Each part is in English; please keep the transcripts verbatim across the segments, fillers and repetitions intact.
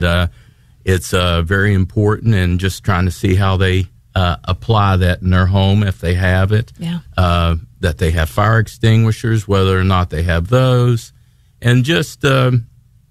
Uh, it's uh, very important, and just trying to see how they uh, apply that in their home if they have it. Yeah. Uh, that they have fire extinguishers, whether or not they have those, and just um,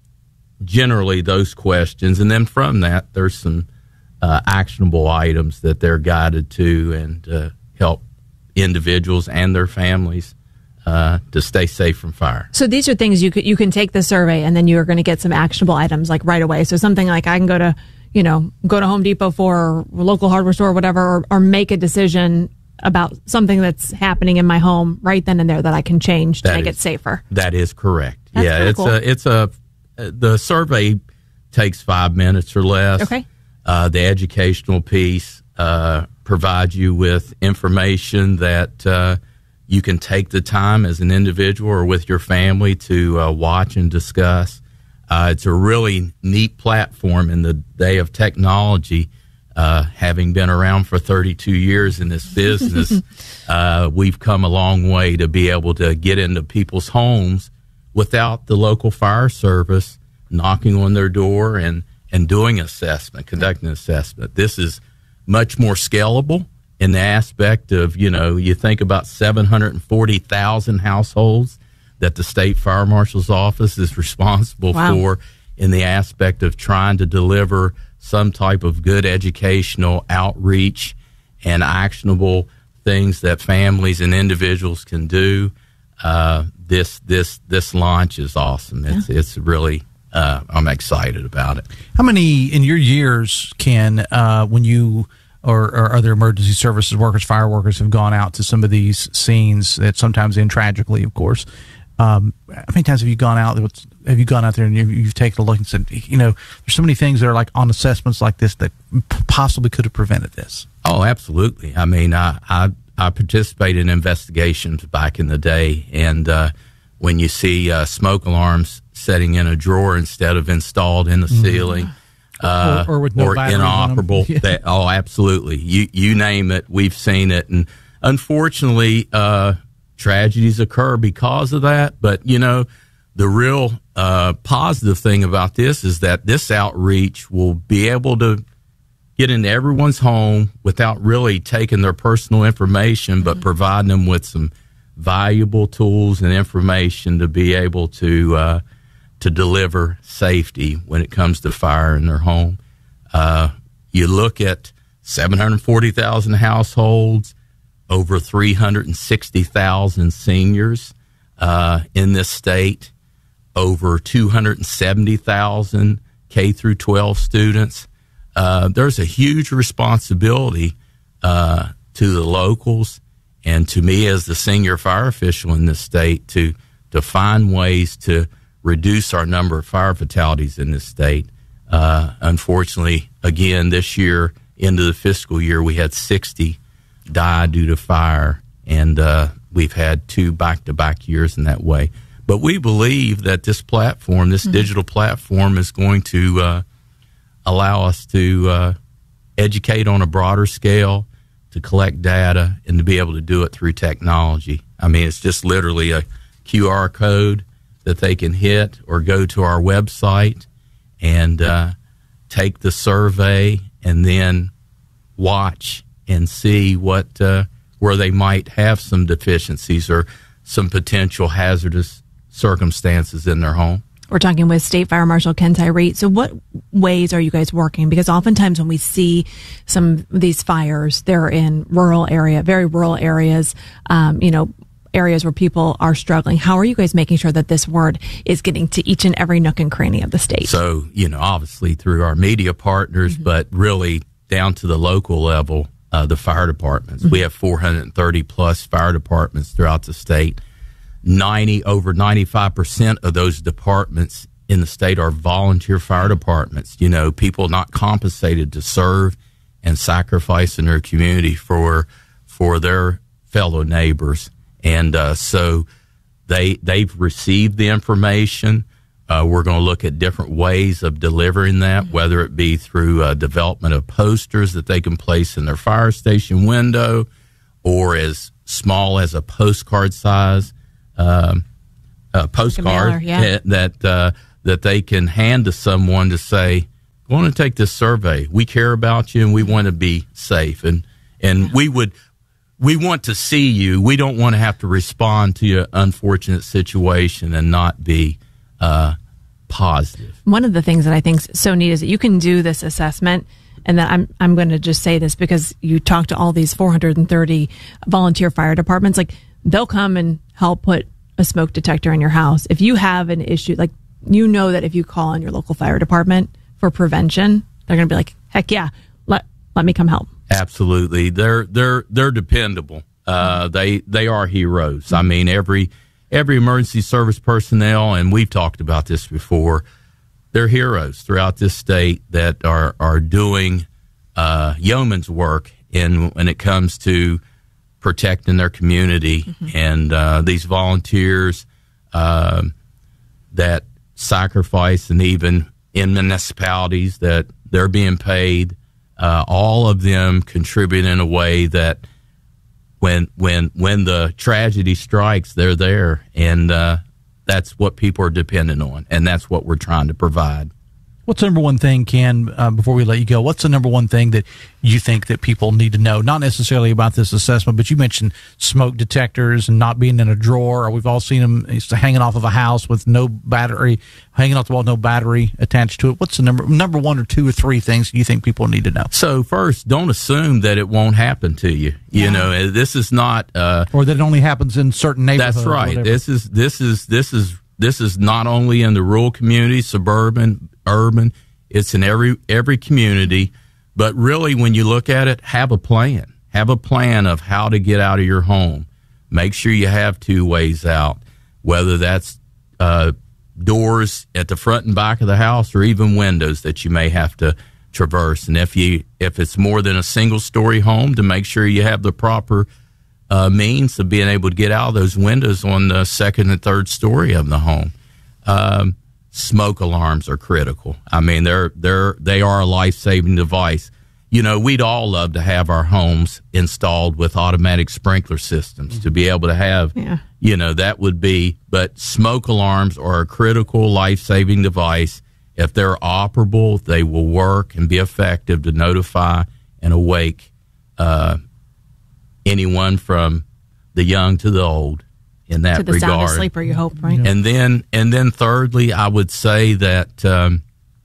generally those questions. And then from that, there's some uh, actionable items that they're guided to and uh, help individuals and their families uh, to stay safe from fire. So these are things you could, you can take the survey and then you're going to get some actionable items like right away. So something like I can go to, you know, go to Home Depot for or local hardware store or whatever, or, or make a decision about something that's happening in my home right then and there that I can change to That make is, it safer. That is correct. That's yeah, it's cool. a, it's a, the survey takes five minutes or less. Okay. Uh, the educational piece uh, provides you with information that uh, you can take the time as an individual or with your family to uh, watch and discuss. Uh, it's a really neat platform in the day of technology. Uh, having been around for thirty-two years in this business, uh, we've come a long way to be able to get into people's homes without the local fire service knocking on their door and, and doing assessment, conducting assessment. This is much more scalable in the aspect of, you know, you think about seven hundred forty thousand households that the state fire marshal's office is responsible Wow. for, in the aspect of trying to deliver some type of good educational outreach and actionable things that families and individuals can do. Uh, this this this launch is awesome. It's yeah. it's really uh, I'm excited about it. How many in your years can uh, when you or, or other emergency services workers, fire workers have gone out to some of these scenes that sometimes end tragically, of course. Um, how many times have you gone out? Have you gone out there and you've, you've taken a look and said, you know, there's so many things that are like on assessments like this that possibly could have prevented this? Oh, absolutely. I mean, I I, I participated in investigations back in the day, and uh, when you see uh, smoke alarms setting in a drawer instead of installed in the mm-hmm. ceiling, uh, or, or with no or inoperable, yeah. that, oh, absolutely. You you name it, we've seen it, and unfortunately, uh, tragedies occur because of that. But, you know, the real uh, positive thing about this is that this outreach will be able to get into everyone's home without really taking their personal information, but mm-hmm. providing them with some valuable tools and information to be able to uh, to deliver safety when it comes to fire in their home. Uh, you look at seven hundred forty thousand households, over three hundred sixty thousand seniors uh, in this state, over two hundred seventy thousand K through twelve students. Uh, there's a huge responsibility uh, to the locals and to me as the senior fire official in this state to to find ways to reduce our number of fire fatalities in this state. Uh, unfortunately, again, this year, into the fiscal year, we had sixty die due to fire, and uh, we've had two back-to-back years in that way. But we believe that this platform, this mm-hmm. digital platform, is going to uh, allow us to uh, educate on a broader scale, to collect data, and to be able to do it through technology. I mean, it's just literally a Q R code that they can hit or go to our website and uh, take the survey and then watch and see what uh, where they might have some deficiencies or some potential hazardous circumstances in their home. We're talking with State Fire Marshal Ken Tyree. So what ways are you guys working? Because oftentimes when we see some of these fires, they're in rural area, very rural areas, um, you know, areas where people are struggling. How are you guys making sure that this word is getting to each and every nook and cranny of the state? So, you know, obviously through our media partners, mm-hmm. but really down to the local level, uh, the fire departments. Mm-hmm. We have four hundred thirty plus fire departments throughout the state. ninety over ninety-five percent of those departments in the state are volunteer fire departments. You know, people not compensated to serve and sacrifice in their community for for their fellow neighbors. And uh, so they they've received the information. Uh, we're going to look at different ways of delivering that, whether it be through uh, development of posters that they can place in their fire station window, or as small as a postcard size um, a postcard mailer, yeah. that uh, that they can hand to someone to say, go on and take this survey. We care about you, and we want to be safe, and and we would we want to see you. We don't want to have to respond to your unfortunate situation and not be uh, positive. One of the things that I think is so neat is that you can do this assessment. And then I'm I'm going to just say this because you talk to all these four hundred thirty volunteer fire departments. Like, they'll come and help put a smoke detector in your house. If you have an issue, like, you know that if you call on your local fire department for prevention, they're going to be like, heck yeah, let let me come help. Absolutely, they're they're they're dependable. Uh, they they are heroes. I mean, every every emergency service personnel, and we've talked about this before. They're heroes throughout this state that are are doing uh, yeoman's work in when it comes to protecting their community. Mm-hmm. And uh, these volunteers uh, that sacrifice, and even in municipalities that they're being paid, uh, all of them contribute in a way that when when when the tragedy strikes, they're there. And uh, that's what people are dependent on, and that's what we're trying to provide. What's the number one thing, Ken, uh, before we let you go, what's the number one thing that you think that people need to know? Not necessarily about this assessment, but you mentioned smoke detectors and not being in a drawer. Or we've all seen them hanging off of a house with no battery, hanging off the wall, no battery attached to it. What's the number number one or two or three things you think people need to know? So first, don't assume that it won't happen to you. You yeah. know, this is not... Uh, or that it only happens in certain neighborhoods. That's right. This is, this is, this is, this is not only in the rural communities, suburban, urban, it's in every every community. But really, when you look at it, have a plan. Have a plan of how to get out of your home. Make sure you have two ways out, whether that's uh, doors at the front and back of the house, or even windows that you may have to traverse. And if you if it's more than a single story home, to make sure you have the proper uh, means of being able to get out of those windows on the second and third story of the home. Um, Smoke alarms are critical. I mean, they're they're they are a life-saving device. You know, we'd all love to have our homes installed with automatic sprinkler systems to be able to have, yeah. you know, that would be. But smoke alarms are a critical life-saving device. If they're operable, they will work and be effective to notify and awake uh, anyone from the young to the old. In that to the regard. Sound sleeper, you hope, right? And then, and then, thirdly, I would say that um,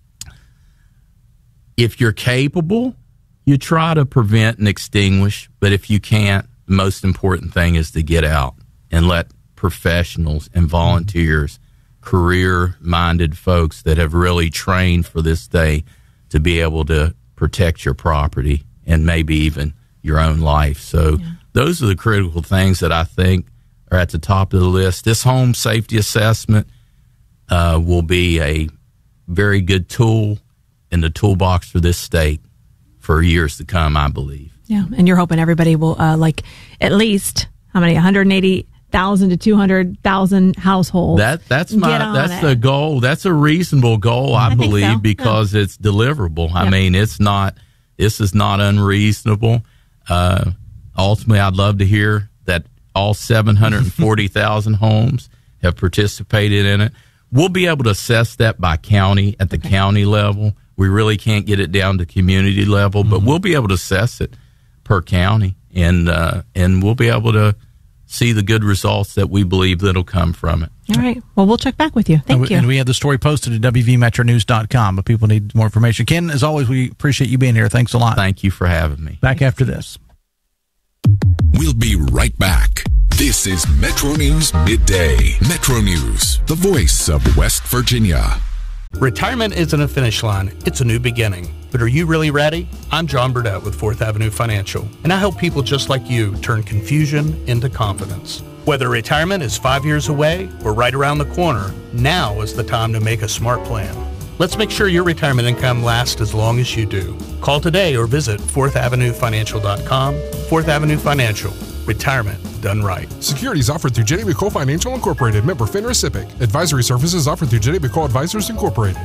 if you're capable, you try to prevent and extinguish. But if you can't, the most important thing is to get out and let professionals and volunteers, career-minded folks that have really trained for this day, to be able to protect your property and maybe even your own life. So yeah. those are the critical things that I think are at the top of the list. This home safety assessment uh, will be a very good tool in the toolbox for this state for years to come, I believe. Yeah, and you're hoping everybody will, uh, like, at least, how many, one hundred eighty thousand to two hundred thousand households. That That's my that's it. the goal. That's a reasonable goal, I, I believe, so. because yeah. it's deliverable. I yeah. mean, it's not, this is not unreasonable. Uh, ultimately, I'd love to hear that all seven hundred forty thousand homes have participated in it. We'll be able to assess that by county at the okay. county level. We really can't get it down to community level, but mm-hmm. we'll be able to assess it per county, and uh, and we'll be able to see the good results that we believe that'll come from it. All right. Well, we'll check back with you. Thank and we, you. And we have the story posted at w v metro news dot com, but people need more information. Ken, as always, we appreciate you being here. Thanks a lot. Thank you for having me. Back after this. We'll be right back. This is Metro News Midday. Metro News, the voice of West Virginia. Retirement isn't a finish line, it's a new beginning. But are you really ready? I'm John Burdett with Fourth Avenue Financial, and I help people just like you turn confusion into confidence. Whether retirement is five years away or right around the corner, now is the time to make a smart plan. Let's make sure your retirement income lasts as long as you do. Call today or visit fourth avenue financial dot com. Fourth Avenue Financial. Retirement done right. Securities offered through J W Cole Financial Incorporated, member FINRA SIPC. Advisory services offered through J W Cole Advisors Incorporated.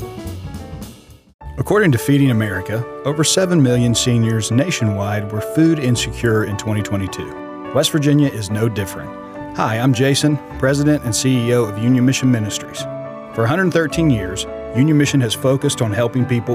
According to Feeding America, over seven million seniors nationwide were food insecure in twenty twenty-two. West Virginia is no different. Hi, I'm Jason, President and C E O of Union Mission Ministries. For one hundred thirteen years, Union Mission has focused on helping people